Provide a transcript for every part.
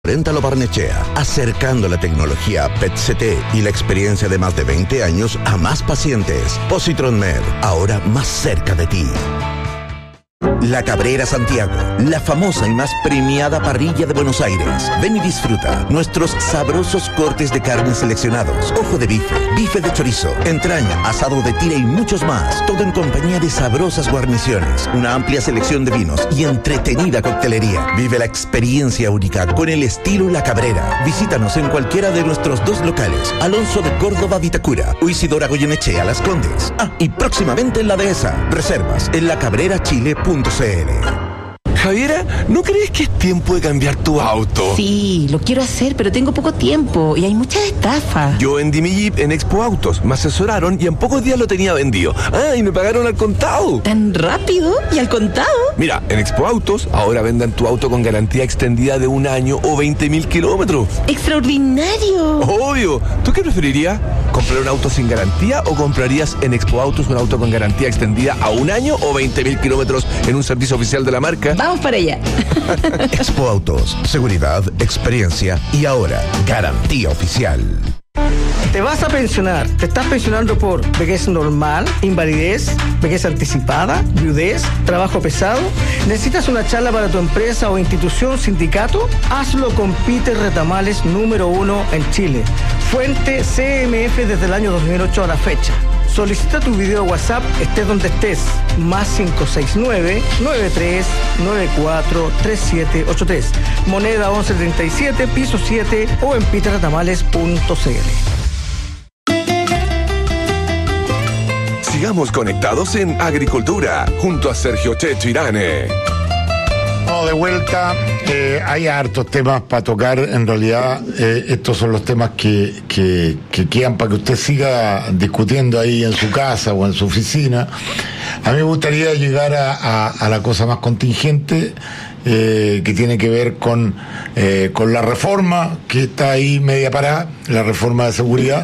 Oriéntalo Barnechea, acercando la tecnología PET-CT y la experiencia de más de 20 años a más pacientes. Positron Med, ahora más cerca de ti. La Cabrera Santiago, la famosa y más premiada parrilla de Buenos Aires. Ven y disfruta nuestros sabrosos cortes de carne seleccionados, ojo de bife, bife de chorizo, entraña, asado de tira y muchos más. Todo en compañía de sabrosas guarniciones, una amplia selección de vinos y entretenida coctelería. Vive la experiencia única con el estilo La Cabrera. Visítanos en cualquiera de nuestros 2 locales, Alonso de Córdoba Vitacura o Isidora Goyenechea Las Condes. Y próximamente en la Dehesa. Reservas en lacabrerachile.cl. Javiera, ¿no crees que es tiempo de cambiar tu auto? Sí, lo quiero hacer, pero tengo poco tiempo y hay muchas estafas. Yo vendí mi Jeep en Expo Autos, me asesoraron y en pocos días lo tenía vendido. Y me pagaron al contado. ¿Tan rápido? ¿Y al contado? Mira, en Expo Autos ahora venden tu auto con garantía extendida de 1 año o 20.000 kilómetros. ¡Extraordinario! Obvio. ¿Tú qué preferirías? ¿Comprar un auto sin garantía o comprarías en Expo Autos un auto con garantía extendida a 1 año o 20.000 kilómetros en un servicio oficial de la marca? Vamos para allá. Expo Autos, seguridad, experiencia y ahora garantía oficial. Te vas a pensionar. ¿Te estás pensionando por vejez normal, invalidez, vejez anticipada, viudez, trabajo pesado? ¿Necesitas una charla para tu empresa o institución, sindicato? Hazlo con Peter Retamales, número 1 en Chile. Fuente CMF desde el año 2008 a la fecha. Solicita tu video WhatsApp, estés donde estés. Más 569-9394-3783. Moneda 1137, piso 7 o en peterretamales.cl. Sigamos conectados en Agricultura, junto a Sergio Checho Irane. De vuelta, hay hartos temas para tocar. En realidad, estos son los temas que quedan para que usted siga discutiendo ahí en su casa o en su oficina. A mí me gustaría llegar a la cosa más contingente, que tiene que ver con la reforma que está ahí media parada, la reforma de seguridad,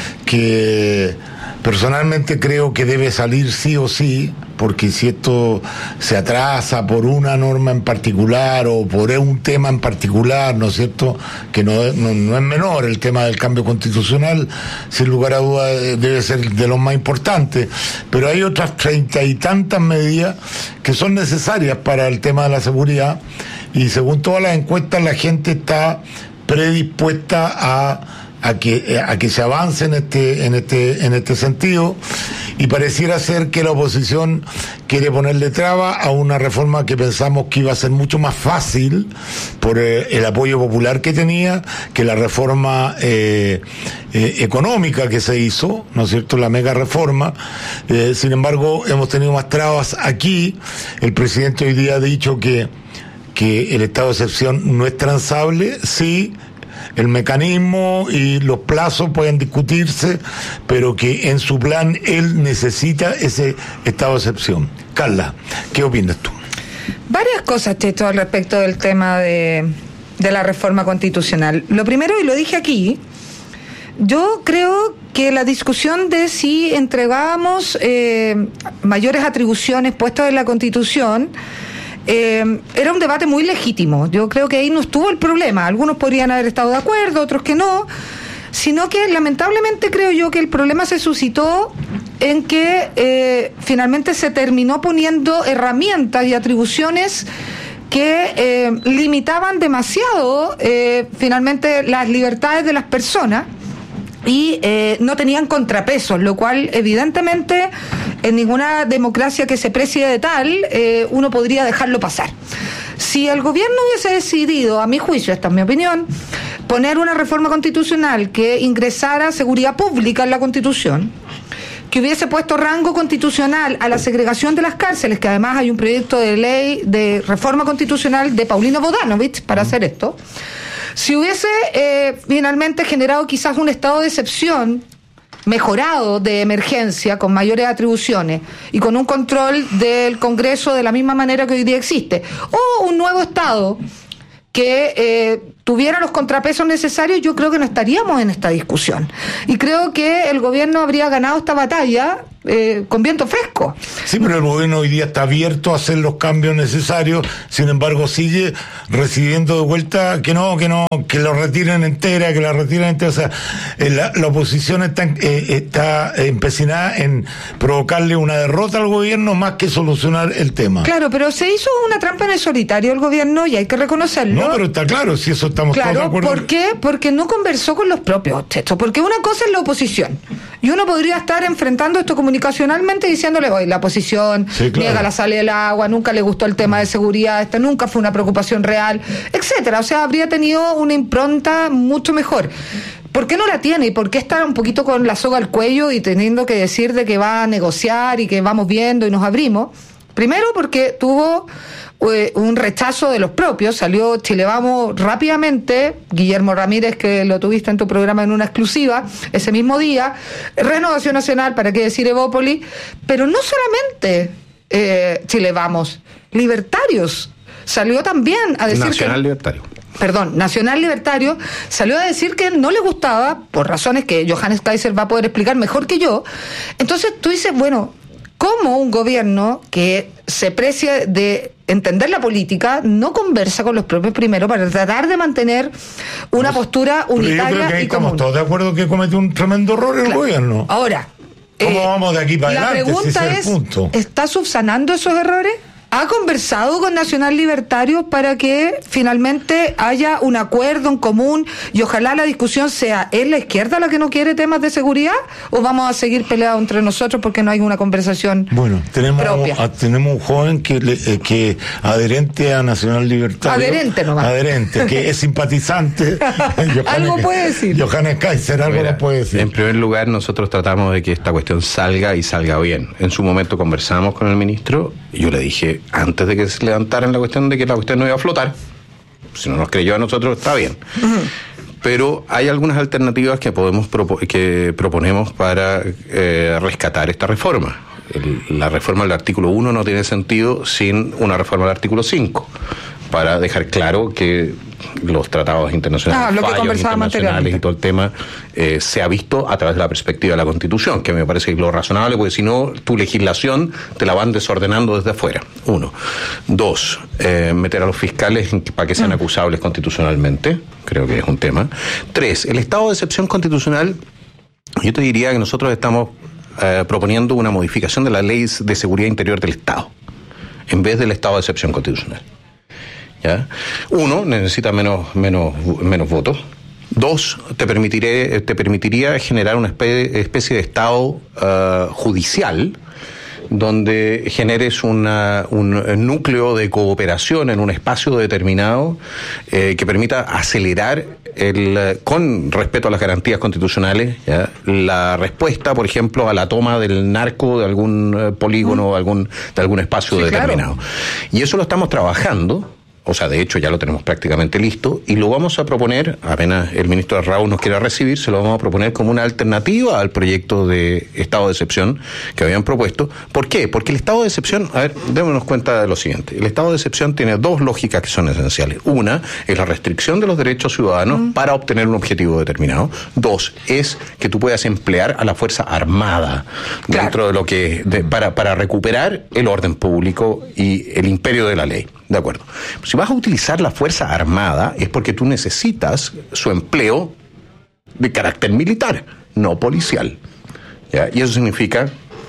que personalmente creo que debe salir sí o sí, porque si esto se atrasa por una norma en particular o por un tema en particular, ¿no es cierto?, que no es menor, el tema del cambio constitucional, sin lugar a dudas debe ser de los más importantes, pero hay otras 30 y tantas medidas que son necesarias para el tema de la seguridad, y según todas las encuestas la gente está predispuesta a que se avance en este sentido, y pareciera ser que la oposición quiere ponerle traba a una reforma que pensamos que iba a ser mucho más fácil por el apoyo popular que tenía, que la reforma económica que se hizo, ¿no es cierto?, la mega reforma. Sin embargo, hemos tenido más trabas aquí. El presidente hoy día ha dicho que el estado de excepción no es transable. Sí, el mecanismo y los plazos pueden discutirse, pero que en su plan él necesita ese estado de excepción. Carla, ¿qué opinas tú? Varias cosas, Checho, al respecto del tema de la reforma constitucional. Lo primero, y lo dije aquí, yo creo que la discusión de si entregábamos mayores atribuciones puestas en la Constitución era un debate muy legítimo. Yo creo que ahí no estuvo el problema. Algunos podrían haber estado de acuerdo, otros que no, sino que lamentablemente creo yo que el problema se suscitó en que finalmente se terminó poniendo herramientas y atribuciones que limitaban demasiado finalmente las libertades de las personas y no tenían contrapesos, lo cual evidentemente en ninguna democracia que se precie de tal uno podría dejarlo pasar. Si el gobierno hubiese decidido, a mi juicio, esta es mi opinión, poner una reforma constitucional que ingresara seguridad pública en la Constitución, que hubiese puesto rango constitucional a la segregación de las cárceles, que además hay un proyecto de ley de reforma constitucional de Paulina Bodanovich para hacer esto, si hubiese finalmente generado quizás un estado de excepción mejorado de emergencia, con mayores atribuciones y con un control del Congreso de la misma manera que hoy día existe, o un nuevo Estado que tuviera los contrapesos necesarios, yo creo que no estaríamos en esta discusión. Y creo que el gobierno habría ganado esta batalla con viento fresco. Sí, pero el gobierno hoy día está abierto a hacer los cambios necesarios, sin embargo sigue recibiendo de vuelta que lo retiren entera, o sea, la oposición está empecinada en provocarle una derrota al gobierno más que solucionar el tema. Claro, pero se hizo una trampa en el solitario el gobierno y hay que reconocerlo. No, pero está claro, si eso estamos todos de acuerdo. ¿Por qué? Porque no conversó con los propios textos, porque una cosa es la oposición y uno podría estar enfrentando esto comunicacionalmente diciéndole, oye, la oposición niega la sal y el agua, nunca le gustó el tema de seguridad, esta nunca fue una preocupación real, etcétera. O sea, habría tenido una impronta mucho mejor. ¿Por qué no la tiene? ¿Y por qué está un poquito con la soga al cuello y teniendo que decir de que va a negociar y que vamos viendo y nos abrimos? Primero porque tuvo un rechazo de los propios, salió Chile Vamos rápidamente, Guillermo Ramírez, que lo tuviste en tu programa en una exclusiva, ese mismo día, Renovación Nacional, para qué decir Evópolis, pero no solamente Chile Vamos, Libertarios, salió también a decir Nacional Libertario, salió a decir que no le gustaba, por razones que Johannes Kaiser va a poder explicar mejor que yo. Entonces tú dices, bueno, ¿cómo un gobierno que se precia de entender la política no conversa con los propios primero para tratar de mantener una postura unitaria? Pero yo creo que ahí y común. Estamos todos de acuerdo que cometió un tremendo error el gobierno. Ahora, ¿cómo vamos de aquí para adelante? La pregunta es el punto. ¿Está subsanando esos errores? ¿Ha conversado con Nacional Libertario para que finalmente haya un acuerdo en común y ojalá la discusión sea, ¿es la izquierda la que no quiere temas de seguridad o vamos a seguir peleados entre nosotros porque no hay una conversación propia? Tenemos un joven que adherente a Nacional Libertario. Adherente nomás. Adherente, que es simpatizante. Algo puede decir. Johannes Kaiser, algo lo puede decir. En primer lugar, nosotros tratamos de que esta cuestión salga y salga bien. En su momento conversamos con el ministro y yo le dije, antes de que se levantaran la cuestión de que la cuestión no iba a flotar, si no nos creyó a nosotros, está bien. Pero hay algunas alternativas que proponemos para rescatar esta reforma. La reforma del artículo 1 no tiene sentido sin una reforma del artículo 5, para dejar claro que los tratados internacionales, fallos internacionales y todo el tema se ha visto a través de la perspectiva de la Constitución, que me parece lo razonable, porque si no, tu legislación te la van desordenando desde afuera. 1. 2, meter a los fiscales para que sean acusables constitucionalmente, creo que es un tema. 3, el estado de excepción constitucional, yo te diría que nosotros estamos proponiendo una modificación de la Ley de Seguridad Interior del Estado, en vez del estado de excepción constitucional. ¿Ya? 1, necesita menos votos. 2, te permitiría generar una especie de estado judicial donde generes un núcleo de cooperación en un espacio determinado que permita acelerar con respeto a las garantías constitucionales, ¿ya?, la respuesta, por ejemplo, a la toma del narco de algún polígono, de algún espacio determinado. Claro. Y eso lo estamos trabajando. O sea, de hecho ya lo tenemos prácticamente listo y lo vamos a proponer, apenas el ministro de Raúl nos quiera recibir, se lo vamos a proponer como una alternativa al proyecto de estado de excepción que habían propuesto. ¿Por qué? Porque el estado de excepción, a ver, démonos cuenta de lo siguiente, el estado de excepción tiene dos lógicas que son esenciales. Una es la restricción de los derechos ciudadanos para obtener un objetivo determinado. 2, es que tú puedas emplear a la Fuerza Armada dentro de lo que para recuperar el orden público y el imperio de la ley. De acuerdo. Si vas a utilizar la Fuerza Armada es porque tú necesitas su empleo de carácter militar, no policial. ¿Ya? Y eso significa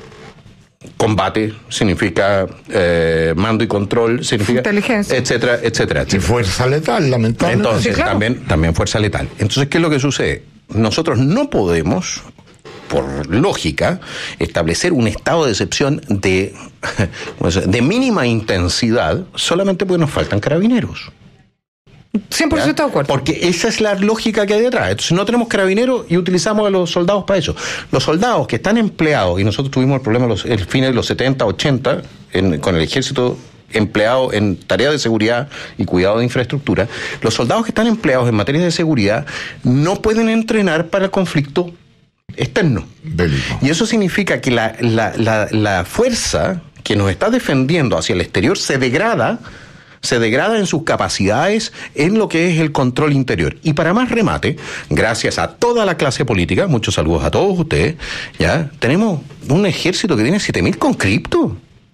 combate, significa mando y control, significa inteligencia, etcétera. Y fuerza letal, lamentablemente. Entonces, sí, claro, también fuerza letal. Entonces, ¿qué es lo que sucede? Nosotros no podemos, por lógica, establecer un estado de excepción de mínima intensidad solamente porque nos faltan carabineros. 100% de acuerdo. Porque esa es la lógica que hay detrás. Entonces no tenemos carabineros y utilizamos a los soldados para eso. Los soldados que están empleados, y nosotros tuvimos el problema el fin de los 70, 80, con el ejército empleado en tareas de seguridad y cuidado de infraestructura, los soldados que están empleados en materia de seguridad no pueden entrenar para el conflicto externo. Bélico. Y eso significa que la fuerza que nos está defendiendo hacia el exterior se degrada se degrada en sus capacidades en lo que es el control interior. Y para más remate, gracias a toda la clase política, muchos saludos a todos ustedes, ya tenemos un ejército que tiene 7.000 conscriptos.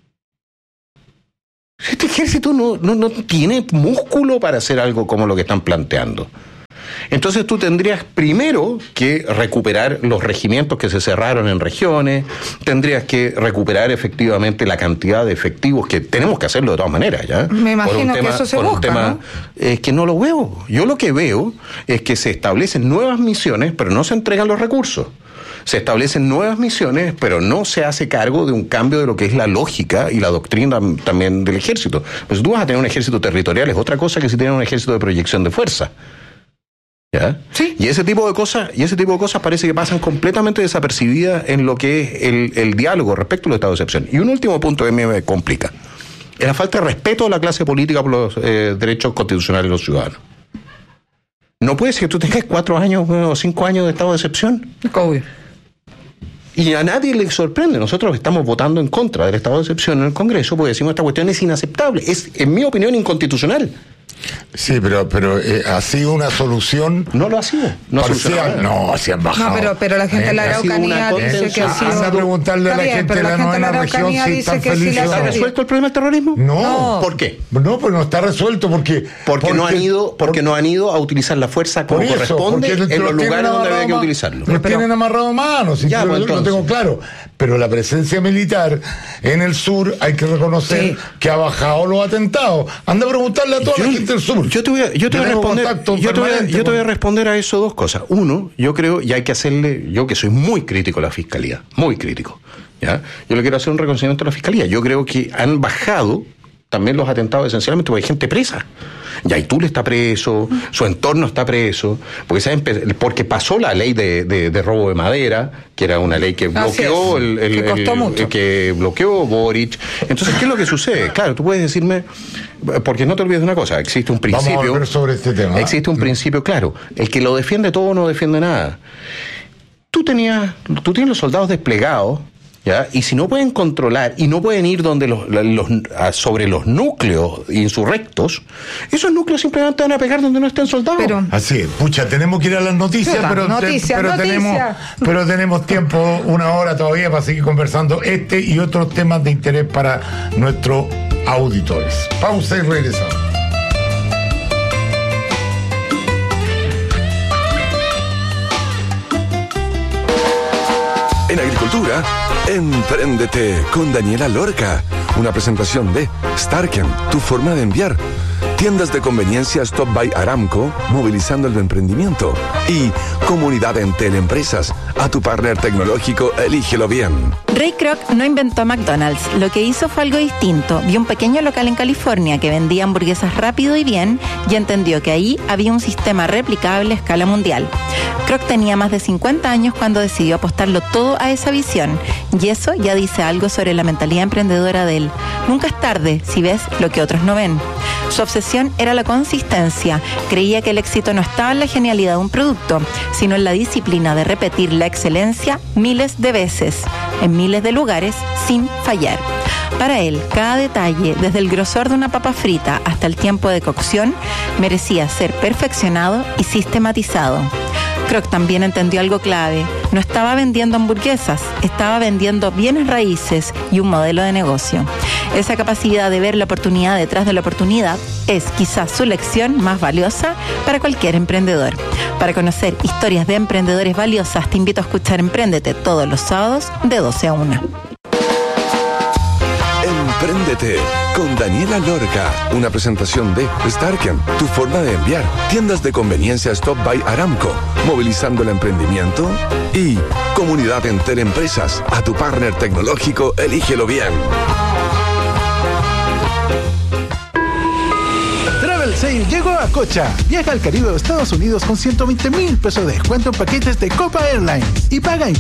Este ejército no tiene músculo para hacer algo como lo que están planteando. Entonces tú tendrías primero que recuperar los regimientos que se cerraron en regiones, tendrías que recuperar efectivamente la cantidad de efectivos, que tenemos que hacerlo de todas maneras, ¿ya? Me imagino que eso se busca, ¿no? Es que no lo veo. Yo lo que veo es que se establecen nuevas misiones, pero no se entregan los recursos. Se establecen nuevas misiones, pero no se hace cargo de un cambio de lo que es la lógica y la doctrina también del ejército. Pues tú vas a tener un ejército territorial, es otra cosa que si tienes un ejército de proyección de fuerza. ¿Ya? Sí. Y ese tipo de cosas parece que pasan completamente desapercibidas en lo que es el diálogo respecto al estado de excepción. Y un último punto que a mí me complica es la falta de respeto a la clase política por los derechos constitucionales de los ciudadanos. No puede ser que tú tengas 4 años o 5 años de estado de excepción. Obvio. Y a nadie le sorprende. Nosotros estamos votando en contra del estado de excepción en el Congreso porque decimos esta cuestión es inaceptable. Es, en mi opinión, inconstitucional. Sí, pero ha sido una solución. No lo ha sido. No se han bajado. No, pero la gente de la Araucanía dice que ha sido. Anda a preguntarle a la gente de la novena región si están felices. ¿Está resuelto el problema del terrorismo? No. ¿Por qué? No, pues no está resuelto porque no han ido a utilizar la fuerza como corresponde en los lugares donde había que utilizarlo. Los tienen amarrados manos, si lo tengo claro. Pero la presencia militar en el sur hay que reconocer que ha bajado los atentados. Anda a preguntarle a toda la gente del sur. Yo te voy a responder a eso 2 cosas. Uno, yo creo, y hay que hacerle, yo que soy muy crítico a la Fiscalía, muy crítico, ¿ya? Yo le quiero hacer un reconocimiento a la Fiscalía. Yo creo que han bajado también los atentados esencialmente porque hay gente presa. Yaitul está preso, su entorno está preso, porque pasó la ley de robo de madera, que era una ley que bloqueó que bloqueó Boric. Entonces, ¿qué es lo que sucede? Claro, tú puedes decirme, porque no te olvides de una cosa, existe un principio. Vamos a volver sobre este tema. Existe un principio claro, el que lo defiende todo no defiende nada. Tú tienes los soldados desplegados, ¿ya? Y si no pueden controlar y no pueden ir donde sobre los núcleos insurrectos, esos núcleos simplemente van a pegar donde no estén soldados. Así es. Pucha, tenemos que ir a las noticias, pero tenemos tiempo, 1 hora todavía para seguir conversando y otros temas de interés para nuestros auditores. Pausa y regresamos. En agricultura, Empréndete con Daniela Lorca. Una presentación de Starken, tu forma de enviar. Tiendas de conveniencia Stop by Aramco, movilizando el emprendimiento. Y Comunidad Entel Empresas, a tu partner tecnológico, elígelo bien. Ray Kroc no inventó McDonald's, lo que hizo fue algo distinto. Vio un pequeño local en California que vendía hamburguesas rápido y bien y entendió que ahí había un sistema replicable a escala mundial. Kroc tenía más de 50 años cuando decidió apostarlo todo a esa visión y eso ya dice algo sobre la mentalidad emprendedora de él. Nunca es tarde si ves lo que otros no ven. Su obsesión era la consistencia. Creía que el éxito no estaba en la genialidad de un producto, sino en la disciplina de repetir la excelencia miles de veces, en miles de lugares, sin fallar. Para él, cada detalle, desde el grosor de una papa frita hasta el tiempo de cocción, merecía ser perfeccionado y sistematizado. Kroc también entendió algo clave. No estaba vendiendo hamburguesas, estaba vendiendo bienes raíces y un modelo de negocio. Esa capacidad de ver la oportunidad detrás de la oportunidad es quizás su lección más valiosa para cualquier emprendedor. Para conocer historias de emprendedores valiosas, te invito a escuchar Empréndete todos los sábados de 12 a 1. Empréndete con Daniela Lorca. Una presentación de Starken, tu forma de enviar. Tiendas de conveniencia Stop by Aramco, movilizando el emprendimiento. Y Comunidad Entel Empresas, a tu partner tecnológico, elígelo bien. Travel Sale llegó a Cocha. Viaja al Caribe o Estados Unidos con 120,000 pesos de descuento en paquetes de Copa Airlines y paga